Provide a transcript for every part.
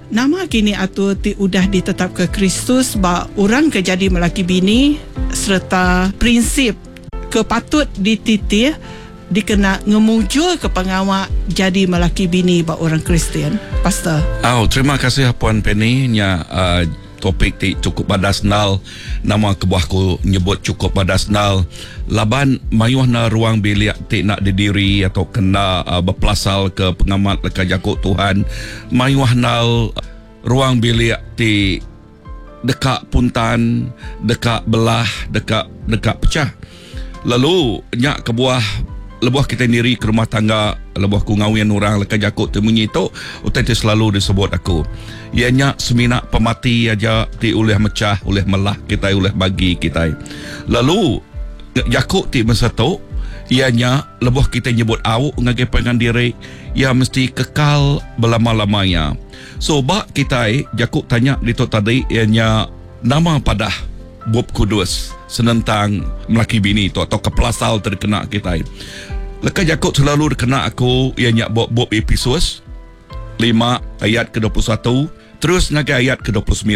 Nama kini atur ti udah ditetap ke Kristus ba orang ke jadi melaki bini serta prinsip kepatut dititir dikena ngemujul ke pengawak jadi melaki bini ba orang Kristian. Pastor. Terima kasih Puan Penny nya topik ti cukup badasnal, nama kebuahku nyebut cukup badasnal. Laban mayuh na ruang bilik ti nak didiri atau kena berpelasal ke pengamat leka jakuk Tuhan. Mayuh nal ruang bilik ti dekat puntan, dekat belah, dekat pecah. Lalu nyak kebuah lebuh kita diri ke rumah tangga, lebuh ku ngawin orang leka jakuk temunyi tu utai selalu disebut aku. Ianya seminak pemati aja ti oleh mecah, oleh melah kita, oleh bagi kita. Lalu jakuk ti masa tu ianya lebuh kita nyebut awuk ngagai pengan diri ia mesti kekal belama-lamanya. So bak kita jakuk tanya di tu tadi ianya nama padah Bob Kudus senentang melaki bini tu atau kepelasal terkena kita. Leka jakut selalu terkena aku ianya Bob Episus 5 ayat ke-21 terus ngagai ayat ke-29.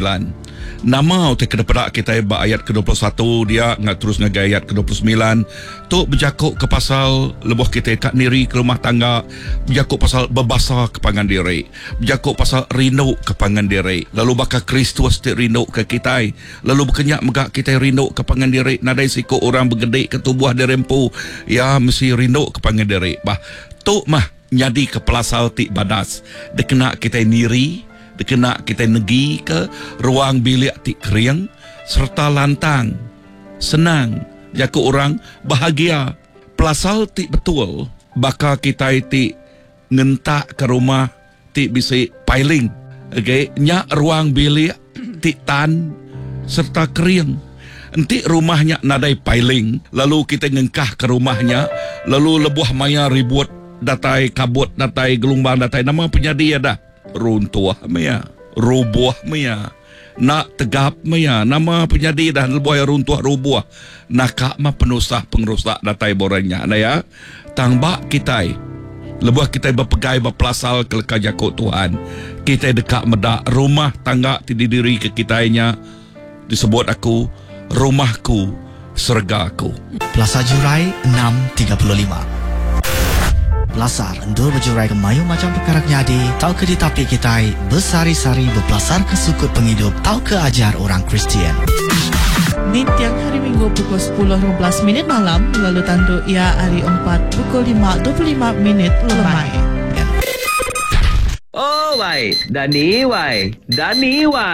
Nama utai kedepada kita ayat ke-21 dia nggak terus ngagai ayat ke-29 tu berjakuk ke pasal lebuh kita kat niri ke rumah tangga, berjakuk pasal berbasa ke pangan diri, berjakuk pasal rindu ke pangan diri. Lalu bakal Kristus ti rindu ke kita, lalu berkenyak megak kita rindu ke pangan diri. Nadai siku orang bergedek ke tubuh dirempu ya mesti rindu ke pangan diri. Bah tu mah nyadi ke pelasal ti badas dekena kita niri, dekena kita negi ke ruang bilik ti kering serta lantang senang jaku orang bahagia. Pelasal ti betul bakal kita ti ngentak ke rumah ti bisa piling, okay? Nya ruang bilik ti tan serta kering enti rumahnya nadai piling, lalu kita ngengkah ke rumahnya, lalu lebuh maya ribut datai kabut datai gelombang datai nama penyadi ada runtuh maya, rubuh maya, nak tegap maya, nama penyadi dah lebuh runtuh rubuh, nakak mah penusah pengerusak datai boranya. Nah ya, tangbak kita lebuh kita berpegai berpelasal ke leka jakuk Tuhan. Kita dekat medak rumah tangga tidak diri ke kitanya disebut aku rumahku sergaku. Plaza Jurai 635. Belasar endur berjurai ke mayu macam perkara nyadi, tau ke ditapi kita bersari-sari berpelasar ke sukut penghidup, tau ke ajar orang Kristian. Ni tiang hari Minggu pukul 10.15 malam, lalu tandu ia hari 4 pukul 5.25 lemai. Oh, wai, Dani, wai.